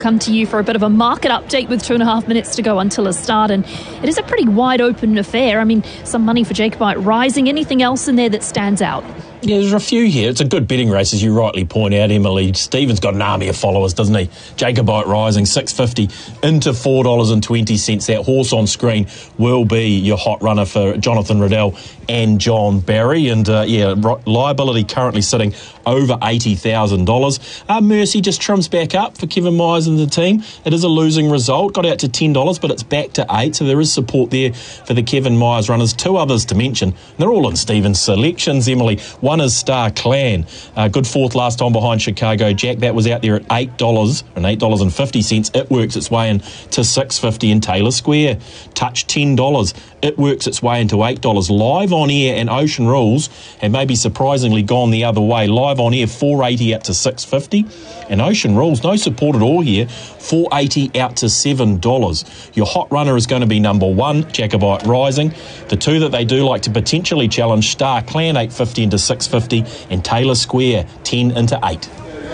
Come to you for a bit of a market update with 2.5 minutes to go until a start, and it is a pretty wide open affair. I mean, some money for Jacobite Rising. Anything else in there that stands out? Yeah, there's a few here. It's a good betting race, as you rightly point out, Emily. Stephen's got an army of followers, doesn't he? Jacobite Rising, $6.50 into $4.20. That horse on screen will be your hot runner for Jonathan Riddell and John Barry. And, liability currently sitting over $80,000. Mercy just trims back up for Kevin Myers and the team. It is a losing result. Got out to $10, but it's back to $8, so there is support there for the Kevin Myers runners. Two others to mention. They're all in Stephen's selections, Emily. One is Star Clan. Good fourth last time behind Chicago Jack. That was out there at $8 and $8.50. It works its way into $6.50 in Taylor Square. Touch $10. It works its way into $8. Live on Air and Ocean Rules have maybe surprisingly gone the other way. Live on Air, $4.80 out to $6.50. And Ocean Rules, no support at all here, $4.80 out to $7. Your hot runner is going to be number one, Jacobite Rising. The two that they do like to potentially challenge, Star Clan, $8.50 into $6.50, and Taylor Square, $10 into $8.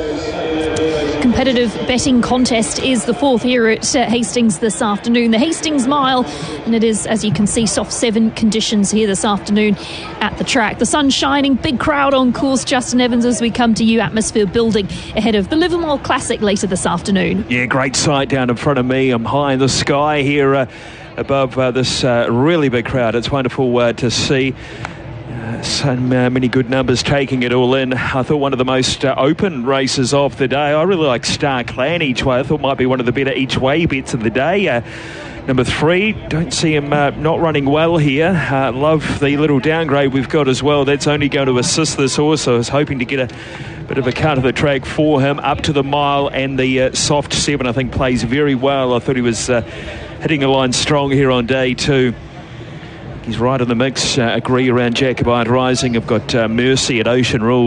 Competitive betting contest is the fourth here at Hastings this afternoon. The Hastings Mile, and it is, as you can see, soft 7 conditions here this afternoon at the track. The sun's shining, big crowd on course. Justin Evans, as we come to you, atmosphere building ahead of the Livermore Classic later this afternoon. Yeah, great sight down in front of me. I'm high in the sky here above this really big crowd. It's wonderful to see. So many good numbers taking it all in. I thought one of the most open races of the day. I really like Star Clan each way. I thought might be one of the better each way bets of the day. Number 3, don't see him not running well here. Love the little downgrade we've got as well. That's only going to assist this horse. So I was hoping to get a bit of a cut of the track for him up to the mile, and the soft 7 I think plays very well. I thought he was hitting a line strong here on day 2. He's right in the mix. Agree around Jacobite Rising. I've got Mercy at Ocean Rules.